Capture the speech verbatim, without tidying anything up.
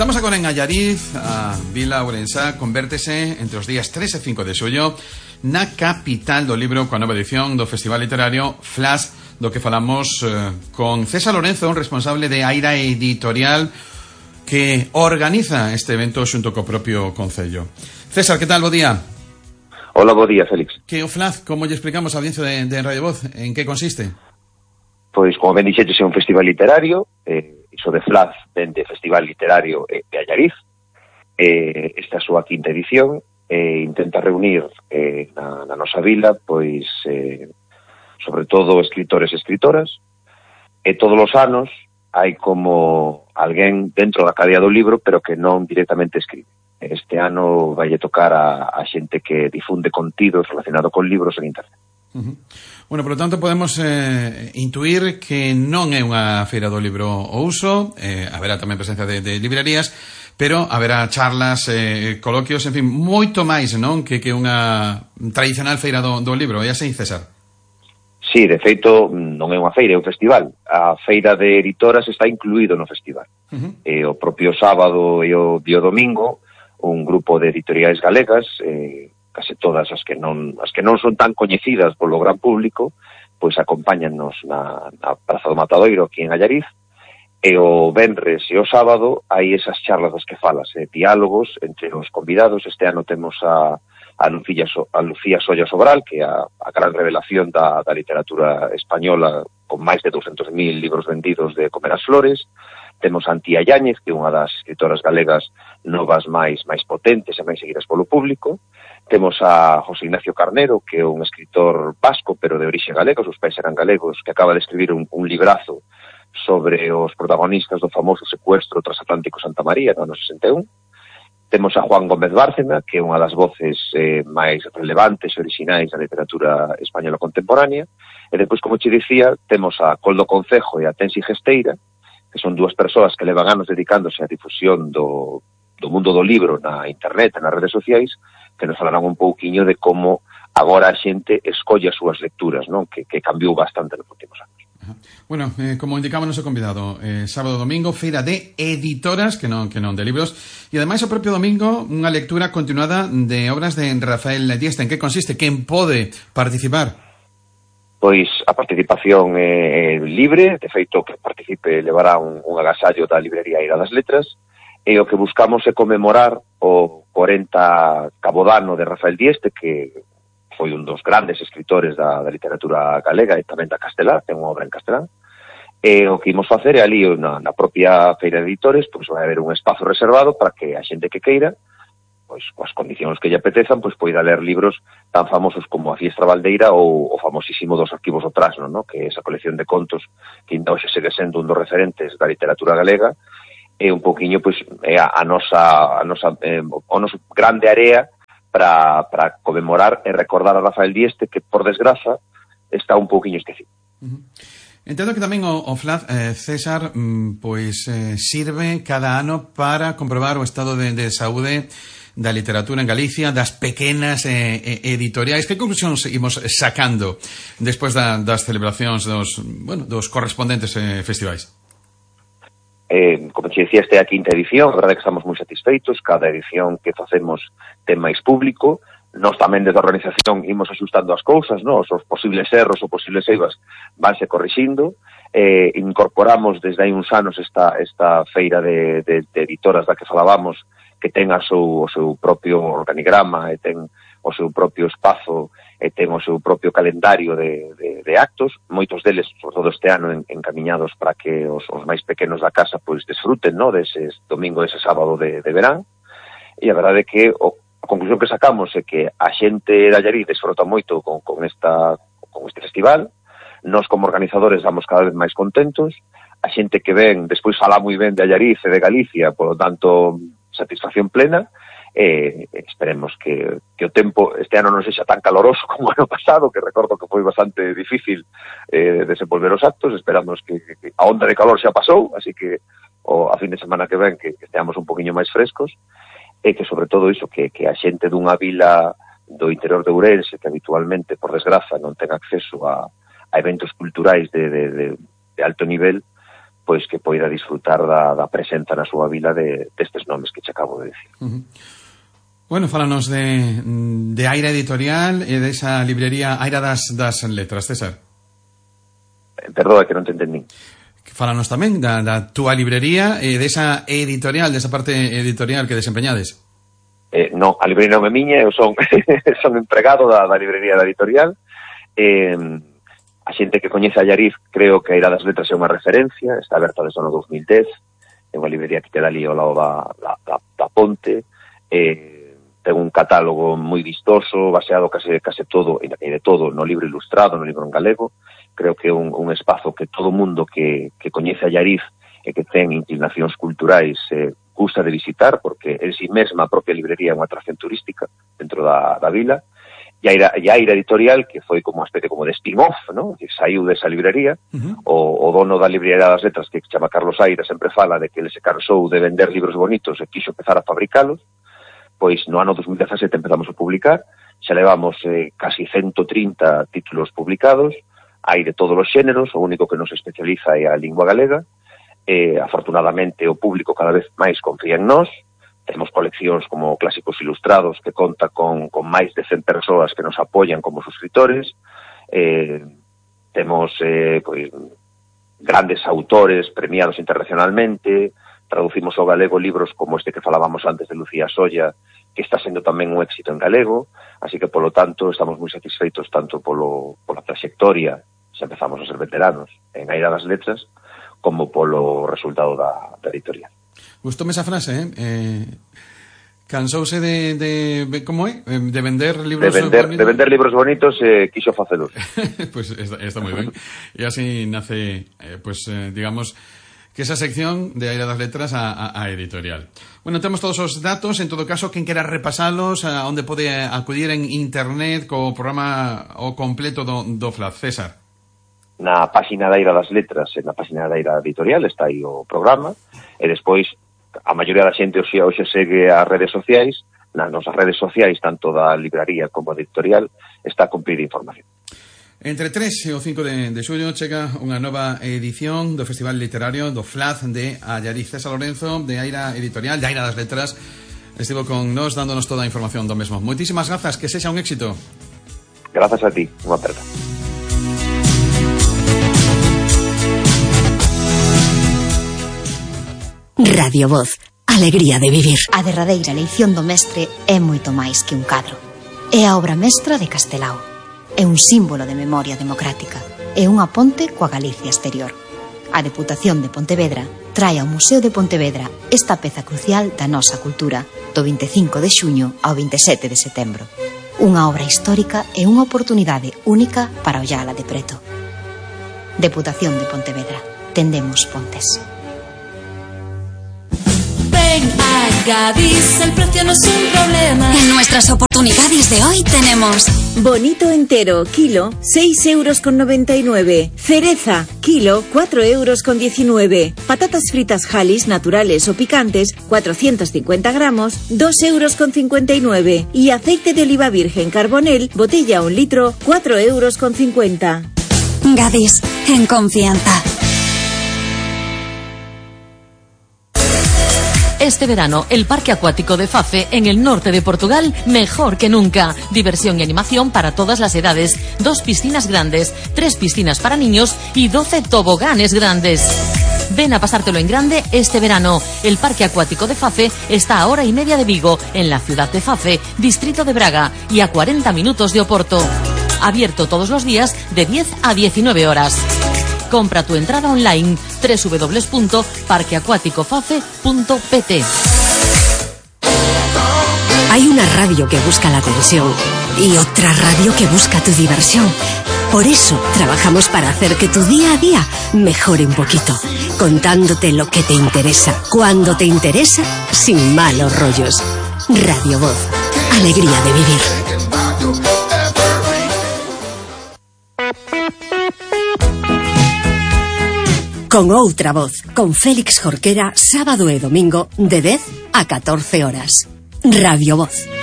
Estamos agora en Allariz, a Vila Ourensá convértese entre os días tres e cinco de xullo na capital do libro coa nova edición do Festival Literario Flash, do que falamos eh, con César Lorenzo, responsable de Aira Editorial, que organiza este evento xunto co propio Concello. César, que tal? Bo día. Hola, bo día, Félix. Que o Flash, como lle explicamos a audiencia de, de Radio Voz, en que consiste? Pois, como ben dixetes, é un festival literario, eh, iso de Flash, dende Festival Literario eh, de Allariz. Eh, esta é a súa quinta edición, eh, intenta reunir eh, na, na nosa vila, pois, eh, sobre todo, escritores e escritoras, e todos os anos hai como alguén dentro da cadea do libro, pero que non directamente escribe. Este ano vai tocar a, a xente que difunde contidos relacionado con libros en internet. Uh-huh. Bueno, por lo tanto podemos eh, intuir que non é unha feira do libro ao uso, eh, haberá tamén presencia de, de librerías, pero haberá charlas, eh, coloquios, en fin, moito máis, non, que, que unha tradicional feira do, do libro, é así, César? Sí, de feito, non é unha feira, é un festival. A feira de editoras está incluído no festival. Uh-huh. E o propio sábado e o día domingo, un grupo de editoriais galegas, eh, case todas as que non as que non son tan coñecidas polo gran público, pois acompáñannos na, na Praza do Matadoiro aquí en Allariz, e o venres e o sábado hai esas charlas das que falas, eh, diálogos entre os convidados. Este ano temos a, a, Lucía, so, a Lucía Solla Sobral, que é a, a gran revelación da, da literatura española, con máis de doscientos mil libros vendidos de Comer as Flores. Temos a Antía Yáñez, que é unha das escritoras galegas novas máis máis potentes e máis seguidas polo público. Temos a José Ignacio Carnero, que é un escritor vasco, pero de orixe galega, os pais eran galegos, que acaba de escribir un, un librazo sobre os protagonistas do famoso secuestro transatlántico Santa María no ano sesenta e un. Temos a Juan Gómez Bárcena, que é unha das voces eh, máis relevantes e orixinais da literatura española contemporánea. E depois, como che dicía, temos a Coldo Concejo e a Tensi Gesteira, que son dúas persoas que levan anos dedicándose á difusión do, do mundo do libro na internet, nas redes sociais, que nos falarán un pouquiño de como agora a xente escolle as súas lecturas, non? Que, que cambiou bastante nos últimos anos. Ajá. Bueno, eh, como indicaba o noso convidado, eh, sábado e domingo, feira de editoras, que non, que non de libros, e ademais o propio domingo unha lectura continuada de obras de Rafael Dieste. En que consiste? Quen pode participar? Pois a participación é libre, de feito que participe levará un, un agasallo da librería Aira das Letras, e o que buscamos é conmemorar o corenta cabodano de Rafael Dieste, que foi un dos grandes escritores da, da literatura galega e tamén da castelá, ten unha obra en castelán, e o que imos facer é ali na, na propia feira de editores, pois vai haber un espazo reservado para que a xente que queira, pois coas condicións que lle apetezan, pois poida ler libros tan famosos como A Fiestra Valdeira ou o famosísimo dos Arquivos do Trasno, no? Que é esa colección de contos que ainda hoxe segue sendo un dos referentes da literatura galega, e un poquinho, pois, é a, a nosa, a nosa eh, o noso grande área para, para conmemorar e recordar a Rafael Dieste, que, por desgraza, está un poquinho esquecido. Uh-huh. Entendo que tamén o, o Flash, eh, César, mm, pois eh, sirve cada ano para comprobar o estado de, de saúde da literatura en Galicia, das pequenas eh, editoriais. Que conclusións imos sacando despois da, das celebracións dos, bueno, dos correspondentes eh, festivais? Eh, como te decía, esta é a quinta edición, a verdade é que estamos moi satisfeitos, cada edición que facemos ten máis público, nós tamén desde a organización imos axustando as cousas, no? os, os posibles erros ou posibles eivas vanse corrixindo, eh, incorporamos desde hai uns anos esta, esta feira de, de, de editoras da que falábamos, que ten a seu, o seu propio organigrama e ten o seu propio espazo e ten o seu propio calendario de, de, de actos, moitos deles, sobre todo este ano, en, encaminhados para que os, os máis pequenos da casa pois desfruten, no? Deses domingo, ese sábado de, de verán. E a verdade é que o, a conclusión que sacamos é que a xente de Allariz desfruta moito con, con, esta, con este festival. Nós, como organizadores, vamos cada vez máis contentos. A xente que ven, despois fala moi ben de Allariz e de Galicia, por lo tanto, satisfacción plena. E esperemos que, que o tempo este ano non sexa tan caloroso como o ano pasado, que recordo que foi bastante difícil eh, desenvolver os actos. Esperamos que, que a onda de calor xa pasou, así que o, a fin de semana que ven que, que esteamos un poquinho máis frescos, e que sobre todo iso, que, que a xente dunha vila do interior de Ourense, que habitualmente, por desgraza, non ten acceso a, a eventos culturais de, de, de, de alto nivel, pois que poida disfrutar da, da presenza na súa vila de, destes nomes que che acabo de dicir. Uh-huh. Bueno, fálanos de, de Aira Editorial e desa librería Aira das, das Letras, César. Perdoa, que non te entendín. Fálanos tamén da, da túa librería e desa editorial, desa parte editorial que desempeñades. Eh, non, a librería non é miña, eu son, son empregado da, da librería da editorial. Eh, a xente que coñece a Allariz, creo que a Aira das Letras é unha referencia, está aberta desde o ano dos mil dez, é unha librería que queda ali ao lado da, da, da, da ponte, eh, ten un catálogo moi vistoso, baseado case, case todo, e de todo, no libro ilustrado, no libro en galego. Creo que é un, un espazo que todo mundo que, que coñece a Allariz e que ten inclinacións culturais eh, gusta de visitar, porque en si mesma a propia librería é unha atracción turística dentro da, da vila. E a Aira, e a Aira Editorial, que foi como uma especie como de spin-off, ¿no? Que saiu desa librería. Uh-huh. o, o dono da librería das letras, que se chama Carlos Aira, sempre fala de que ele se cansou de vender libros bonitos e quixo empezar a fabricalos. Pois no ano dos mil dezasete empezamos a publicar, xa levamos eh, casi ciento trinta títulos publicados, hai de todos os xéneros, o único que nos especializa é a lingua galega. Eh, afortunadamente o público cada vez máis confía en nós, temos coleccións como Clásicos Ilustrados que conta con, con máis de cen persoas que nos apoian como suscriptores, eh, temos eh, pois, grandes autores premiados internacionalmente, traducimos ao galego libros como este que falábamos antes de Lucía Solla, que está sendo tamén un éxito en galego, así que polo tanto estamos moi satisfeitos tanto polo, pola trayectoria, xa empezamos a ser veteranos en Aira das Letras, como polo resultado da, da editorial. Gustoume esa frase, eh? eh cansouse de, de como é? De vender libros de vender, bonitos. De vender libros bonitos e eh, quiso facelos. Pues está, está moi ben. E así nace, eh, pues eh, digamos, que esa sección de Aira das Letras a, a, a editorial. Bueno, temos todos os datos, en todo caso, quen quera repasalos, a onde pode acudir en internet co programa o completo do, do F L A D, César. Na página da Aira das Letras, na página da Aira Editorial, está aí o programa, e despois a maioría da xente hoxe, hoxe segue as redes sociais, nas nosas redes sociais, tanto da libraría como da editorial, está a cumprir información. Entre tres e o cinco de, de xullo chega unha nova edición do Festival Literario do F L A D de Allariz. César Lorenzo, de Aira Editorial, de Aira das Letras, estivo con nós dándonos toda a información do mesmo. Moitísimas grazas, que sexa un éxito. Grazas a ti, unha aperta. Radio Voz, alegría de vivir. A derradeira leición do mestre é moito máis que un cadro. É a obra mestra de Castelao. É un símbolo de memoria democrática. É unha ponte coa Galicia exterior. A Deputación de Pontevedra trae ao Museo de Pontevedra esta peza crucial da nosa cultura do vinte e cinco de xuño ao vinte e sete de setembro. Unha obra histórica e unha oportunidade única para ollala de preto. Deputación de Pontevedra. Tendemos pontes. Ven a Gadis, el precio no es un problema. En nuestras oportunidades de hoy tenemos bonito entero, kilo, seis euros con noventa y nueve. Cereza, kilo, cuatro euros con diecinueve. Patatas fritas Halis, naturales o picantes, cuatrocientos cincuenta gramos, dos euros con cincuenta y nueve. Y aceite de oliva virgen Carbonel, botella un litro, cuatro euros con cincuenta. Gadis, en confianza. Este verano, el Parque Acuático de Fafe, en el norte de Portugal, mejor que nunca. Diversión y animación para todas las edades. Dos piscinas grandes, tres piscinas para niños y doce toboganes grandes. Ven a pasártelo en grande este verano. El Parque Acuático de Fafe está a hora y media de Vigo, en la ciudad de Fafe, distrito de Braga, y a cuarenta minutos de Oporto. Abierto todos los días de diez a diecinueve horas. Compra tu entrada online doble u doble u doble u punto parque acuático fafe punto p t. Hay una radio que busca la atención y otra radio que busca tu diversión. Por eso trabajamos para hacer que tu día a día mejore un poquito, contándote lo que te interesa, cuando te interesa, sin malos rollos. Radio Voz, alegría de vivir. Con outra voz, con Félix Jorquera, sábado e domingo, de dez a catorce horas. Radio Voz.